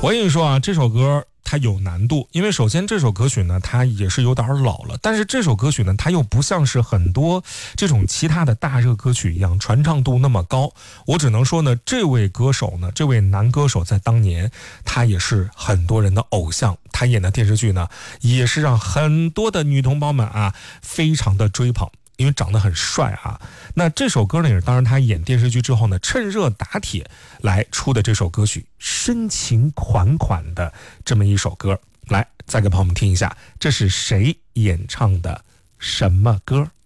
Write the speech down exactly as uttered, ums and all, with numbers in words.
我跟你说啊，这首歌它有难度，因为首先这首歌曲呢，它也是有点老了，但是这首歌曲呢，它又不像是很多这种其他的大热歌曲一样传唱度那么高。我只能说呢，这位歌手呢，这位男歌手在当年，他也是很多人的偶像，他演的电视剧呢，也是让很多的女同胞们啊，非常的追捧。因为长得很帅啊，那这首歌呢也是当然他演电视剧之后呢趁热打铁来出的这首歌曲，深情款款的这么一首歌。来，再给朋友们听一下，这是谁演唱的什么歌？